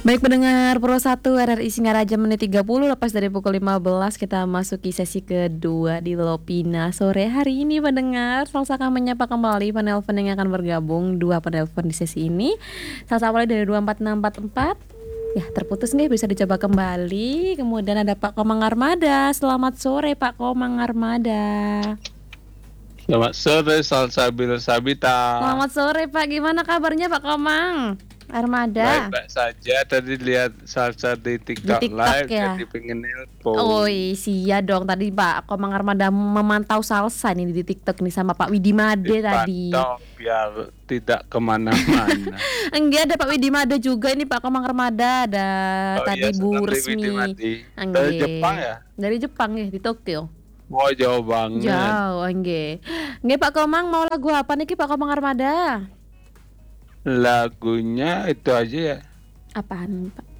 Baik pendengar Pro 1 RRI Singaraja menit 30 lepas dari pukul 15 kita masuki sesi kedua di Lopina sore hari ini pendengar. Salsa akan menyapa kembali penelpon yang akan bergabung, dua penelpon di sesi ini. Salsa mulai dari 24644. Ya terputus nih, bisa dicoba kembali. Kemudian ada Pak Komang Armada. Selamat sore Pak Komang Armada. Selamat sore Salsabil Sabita. Selamat sore Pak, gimana kabarnya Pak Komang Armada? Baik-baik saja. Tadi lihat Salsa di TikTok live ya? jadi pengen nelpon. Oh iya dong, tadi Pak Komang Armada memantau Salsa nih di TikTok nih sama Pak Widi Made tadi. Biar tidak kemana-mana. Enggak, ada Pak Widi Made juga ini Pak Komang Armada. Ada tadi Bu Resmi. Dari Jepang ya? Dari Jepang ya, di Tokyo. Wah jauh banget. Jauh, enggak. Enggak Pak Komang, mau lagu apa nih Pak Komang Armada? Lagunya itu aja ya. Apaan Pak?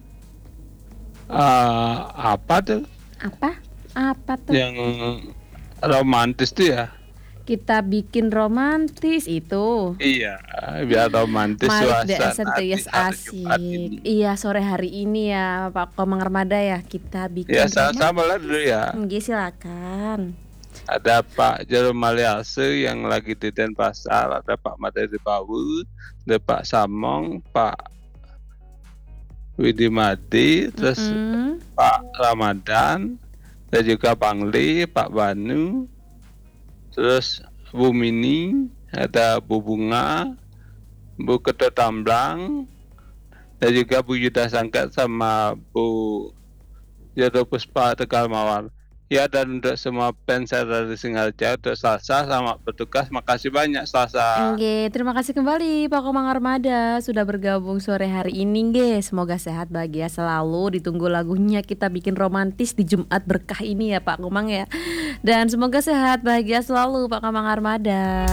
Apa tuh? Apa tuh? Yang romantis tuh ya? Kita bikin romantis itu. Iya, biar romantis suasana asik. Iya, sore hari ini ya Pak Komang Armada ya, kita bikin. Ya sama-sama lah dulu ya. Silakan. Ada Pak Jarum Maliase yang lagi di Denpasar, ada Pak Materi Bawu, ada Pak Samong, Pak Widi Madi, terus Pak Ramadan, dan juga Pangli, Pak Banu, terus Bu Mini, ada Bu Bunga, Bu Ketua Tamblang, dan juga Bu Yuda Sangkat sama Bu Jodo Puspa Tegal Mawar. Ya, dan untuk semua fans dari Singaraja, untuk Salsa sama petugas, makasih banyak Salsa. Oke, terima kasih kembali Pak Komang Armada sudah bergabung sore hari ini. Semoga sehat bahagia selalu. Ditunggu lagunya Kita Bikin Romantis di Jumat berkah ini ya Pak Komang ya. Dan semoga sehat bahagia selalu Pak Komang Armada.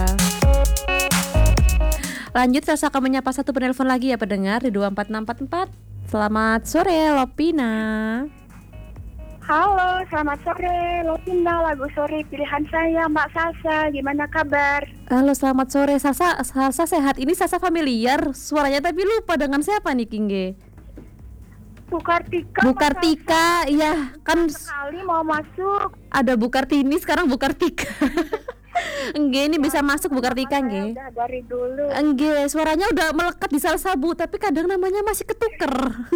Lanjut, Salsa akan menyapa satu penelpon lagi ya pendengar di 24644. Selamat sore Lopina. Halo, selamat sore Lopina, lagu sore pilihan saya Mbak Salsa, gimana kabar? Halo, selamat sore Salsa sehat. Ini Salsa familiar suaranya tapi lupa dengan siapa nih Kingge? Bu Kartika, iya kan sekali mau masuk. Ada Bu Kartini, sekarang Bu Kartika. Enggak, ini bisa masuk Bu Kartika nggih. Udah dari dulu. Enggak, suaranya udah melekat di Salsa Bu, tapi kadang namanya masih ketuker.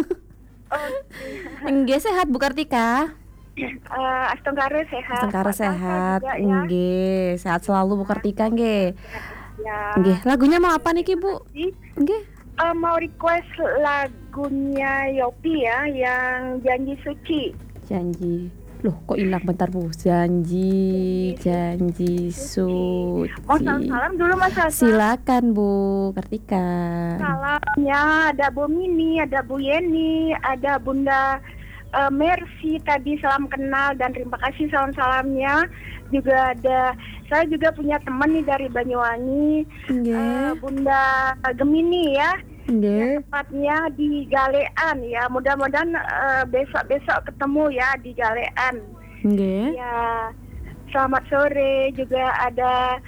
Enggak, sehat Bu Kartika? Astengkare sehat. Enggak, sehat selalu Bu Kartika nggih. Ya. Nggih, lagunya mau apa nih Ki Bu? Nggih. Mau request lagunya Yopi ya, yang Janji Suci. Janji. Loh, kok hilang bentar Bu? Janji suci. Mau salam dulu Mas Salsa. Silakan Bu Kartika. Salamnya ada Bu Mini, ada Bu Yeni, ada Bunda Mercy tadi, salam kenal dan terima kasih salam-salamnya. Juga ada, saya juga punya teman nih dari Banyuwangi, Bunda Gemini ya. Ya, tepatnya di Galean ya. Mudah-mudahan besok ketemu ya di Galean. Ya, selamat sore. Juga ada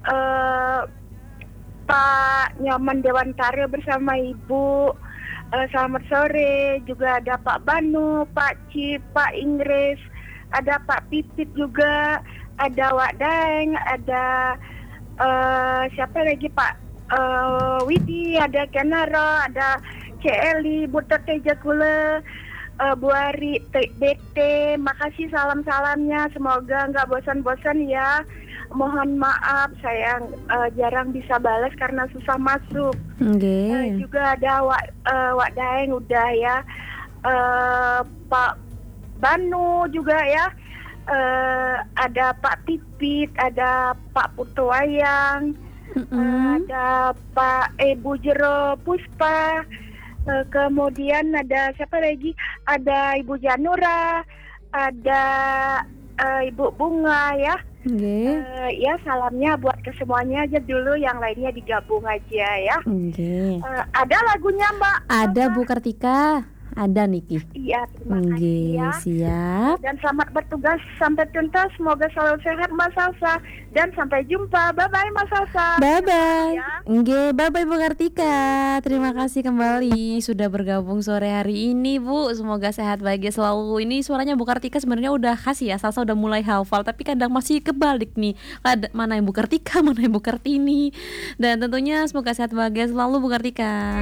Pak Nyaman Dewantara bersama Ibu. Selamat sore. Juga ada Pak Banu, Pak Cip, Pak Inggris, ada Pak Pipit juga, ada Wak Daeng, ada siapa lagi Pak Widi, ada Kenara, ada Celi, Buta Teja Kule, Bu Ari, BT. Makasih salam-salamnya, semoga nggak bosan-bosan ya. Mohon maaf saya jarang bisa balas karena susah masuk. Juga ada Wak Daeng udah ya, Pak Banu juga ya, ada Pak Tipit, ada Pak Putuwayang, ada Pak Ibu Jero Puspa, kemudian ada siapa lagi? Ada Ibu Janura, ada Ibu Bunga ya. Ya, salamnya buat ke semuanya aja dulu, yang lainnya digabung aja ya. Ada lagunya Mbak? Ada Bu Kartika. Ada Niki. Iya, terima kasih Nggih, ya. siap. Dan selamat bertugas sampai tuntas. Semoga selalu sehat Mbak Salsa. Dan sampai jumpa. Bye-bye Mbak Salsa. Bye bye. Ya. Nggih, bye bye Bu Kartika. Terima kasih kembali sudah bergabung sore hari ini, Bu. Semoga sehat bahagia selalu. Ini suaranya Bu Kartika sebenarnya udah khas ya. Salsa udah mulai hafal, tapi kadang masih kebalik nih. Mana yang Bu Kartika, mana yang Bu Kartini. Dan tentunya semoga sehat bahagia selalu Bu Kartika.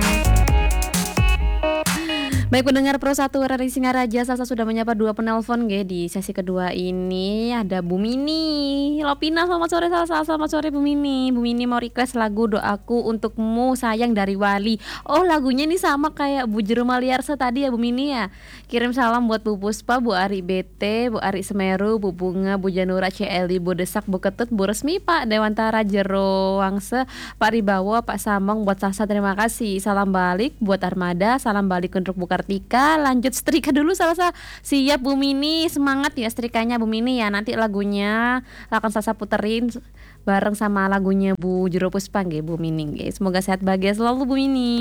Baik pendengar Pro 1 RRI Singaraja, Salsa sudah menyapa 2 penelpon di sesi kedua ini. Ada Bu Mini. Lopina, selamat sore Salsa. Selamat sore Bu Mini. Bu Mini mau request lagu Doaku Untukmu Sayang dari Wali. Oh, lagunya ini sama kayak Bu Jero Maliarsa tadi ya Bu Mini ya. Kirim salam buat Bu Puspa, Bu Ari BT, Bu Ari Semeru, Bu Bunga, Bu Janura CLI, Bu Desak, Bu Ketut, Bu Resmi, Pak Dewantara Jero Wangse, Pak Ribawo, Pak Samong. Buat Salsa terima kasih. Salam balik buat Armada, salam balik untuk Bu Kartika. Lanjut setrika dulu Salsa. Siap Bu Mini, semangat ya setrikanya Bu Mini ya. Nanti lagunya akan Salsa puterin bareng sama lagunya Bu Jero Puspa Bu Mini. Semoga sehat bahagia selalu Bu Mini.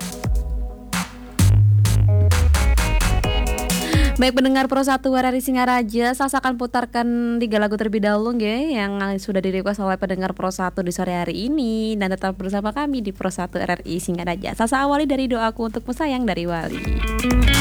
Baik pendengar Pro 1 RRI Singaraja, Salsa akan putarkan 3 lagu terlebih dahulu yang sudah di-request oleh pendengar Pro 1 di sore hari ini. Dan tetap bersama kami di Pro 1 RRI Singaraja. Salsa awali dari Doaku Untukmu Sayang dari Wali.